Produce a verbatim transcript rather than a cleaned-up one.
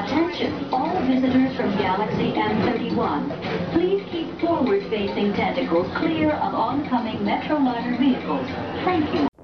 Attention, all visitors from Galaxy M thirty-one. Please keep forward-facing tentacles clear of oncoming Metroliner vehicles. Thank you.